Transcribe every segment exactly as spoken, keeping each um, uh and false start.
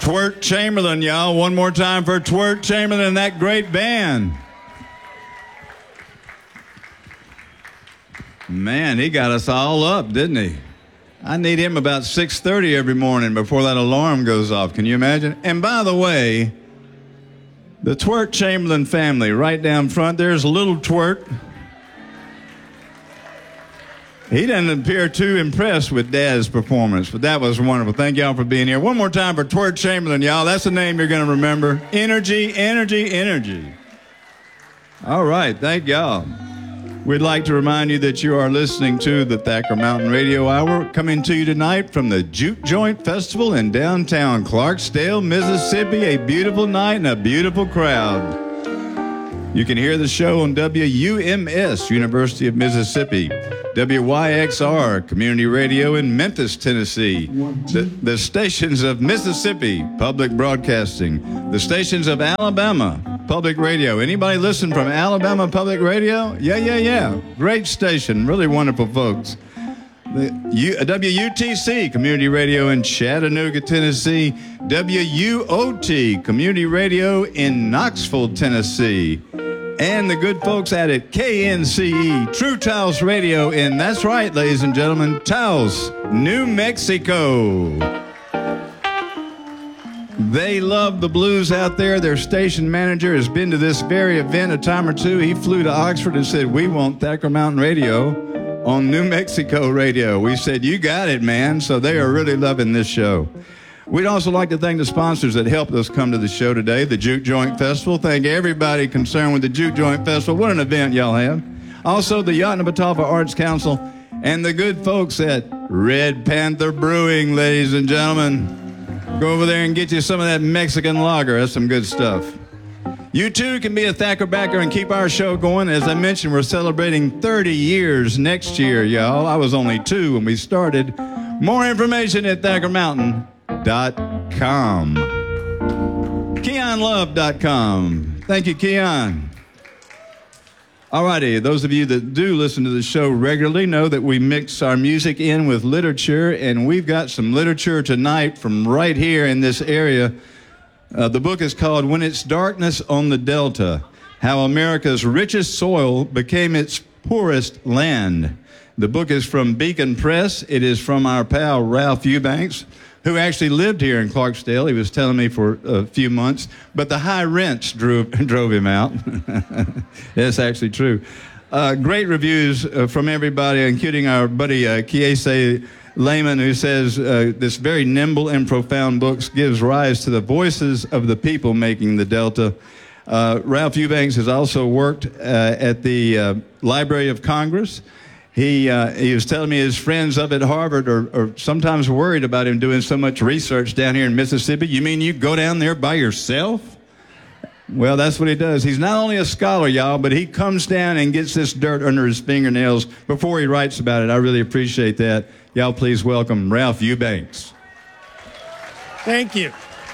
Twirt Chamberlain, y'all. One more time for Twirt Chamberlain and that great band. Man, he got us all up, didn't he? I need him about six thirty every morning before that alarm goes off. Can you imagine? And by the way, the Twirt Chamberlain family, right down front, there's little Twirt. He doesn't appear too impressed with Dad's performance, but that was wonderful. Thank y'all for being here. One more time for Twirt Chamberlain, y'all. That's the name you're going to remember. Energy, energy, energy. All right, thank y'all. We'd like to remind you that you are listening to the Thacker Mountain Radio Hour, coming to you tonight from the Juke Joint Festival in downtown Clarksdale, Mississippi. A beautiful night and a beautiful crowd. You can hear the show on W U M S, University of Mississippi, W Y X R, Community Radio in Memphis, Tennessee, the, the stations of Mississippi, Public Broadcasting, the stations of Alabama, Public Radio. Anybody listen from Alabama Public Radio? Yeah, yeah, yeah. Great station. Really wonderful folks. The U, W U T C, Community Radio in Chattanooga, Tennessee. W U O T, Community Radio in Knoxville, Tennessee. And the good folks at it, K N C E, True Taos Radio in, that's right, ladies and gentlemen, Taos, New Mexico. They love the blues out there. Their station manager has been to this very event a time or two. He flew to Oxford and said, we want Thacker Mountain Radio on New Mexico Radio. We said, you got it, man. So they are really loving this show. We'd also like to thank the sponsors that helped us come to the show today, the Juke Joint Festival. Thank everybody concerned with the Juke Joint Festival. What an event y'all have. Also, the Yoknapatawpha Arts Council and the good folks at Red Panther Brewing, ladies and gentlemen. Go over there and get you some of that Mexican lager. That's some good stuff. You too can be a Thacker backer and keep our show going. As I mentioned, we're celebrating thirty years next year, y'all. I was only two when we started. More information at Thacker Mountain dot com. Keon Love dot com. Thank you, Keon. Alrighty, those of you that do listen to the show regularly know that we mix our music in with literature, and we've got some literature tonight from right here in this area. Uh, the book is called When It's Darkness on the Delta, How America's Richest Soil Became Its Poorest Land. The book is from Beacon Press. It is from our pal Ralph Eubanks, who actually lived here in Clarksdale. He was telling me for a few months, but the high rents drove, drove him out. That's actually true. Uh, great reviews uh, from everybody, including our buddy uh, Kiese Lehman, who says uh, this very nimble and profound book gives rise to the voices of the people making the Delta. Uh, Ralph Eubanks has also worked uh, at the uh, Library of Congress. He uh, he was telling me his friends up at Harvard are, are sometimes worried about him doing so much research down here in Mississippi. You mean you go down there by yourself? Well, that's what he does. He's not only a scholar, y'all, but he comes down and gets this dirt under his fingernails before he writes about it. I really appreciate that. Y'all please welcome Ralph Eubanks. Thank you.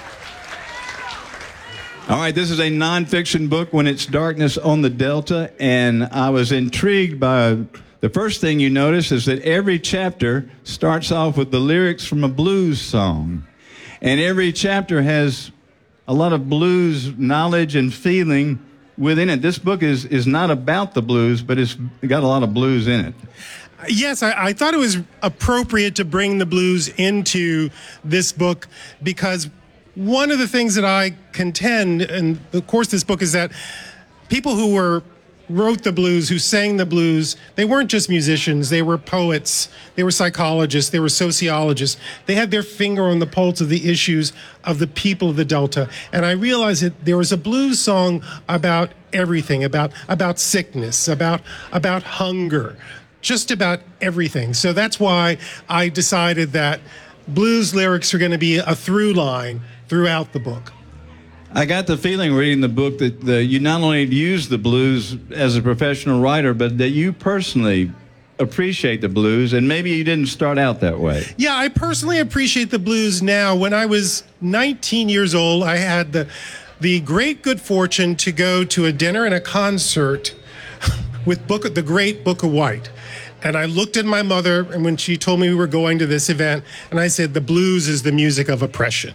All right, this is a nonfiction book, When It's Darkness on the Delta, and I was intrigued by... The first thing you notice is that every chapter starts off with the lyrics from a blues song. And every chapter has a lot of blues knowledge and feeling within it. This book is, is not about the blues, but it's got a lot of blues in it. Yes, I, I thought it was appropriate to bring the blues into this book because one of the things that I contend, and of course this book, is that people who were wrote the blues, who sang the blues, they weren't just musicians, they were poets, they were psychologists, they were sociologists. They had their finger on the pulse of the issues of the people of the Delta. And I realized that there was a blues song about everything, about about sickness, about about hunger, just about everything. So that's why I decided that blues lyrics are going to be a through line throughout the book. I got the feeling reading the book that the, you not only use the blues as a professional writer, but that you personally appreciate the blues, and maybe you didn't start out that way. Yeah, I personally appreciate the blues now. When I was nineteen years old, I had the, the great good fortune to go to a dinner and a concert with Book, the great Booker White. And I looked at my mother, and when she told me we were going to this event, and I said, the blues is the music of oppression.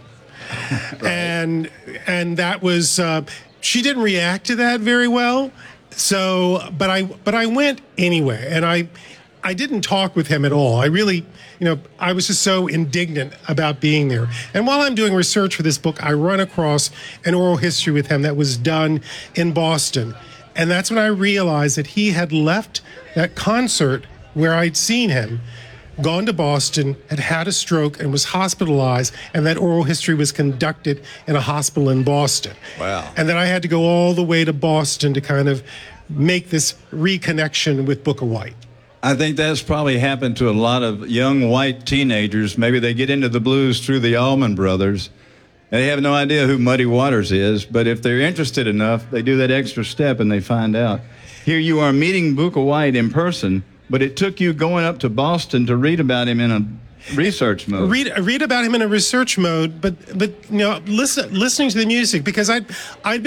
and and that was uh, she didn't react to that very well. So, but I but I went anyway, and I I didn't talk with him at all. I really, you know, I was just so indignant about being there. And while I'm doing research for this book, I run across an oral history with him that was done in Boston. And that's when I realized that he had left that concert where I'd seen him, gone to Boston, had had a stroke, and was hospitalized, and that oral history was conducted in a hospital in Boston. Wow. And then I had to go all the way to Boston to kind of make this reconnection with Booker White. I think that's probably happened to a lot of young white teenagers. Maybe they get into the blues through the Allman Brothers. And they have no idea who Muddy Waters is, but if they're interested enough, they do that extra step and they find out. Here you are meeting Booker White in person, but it took you going up to Boston to read about him in a research mode. Read read about him in a research mode, but but you know, listen listening to the music, because I'd I'd been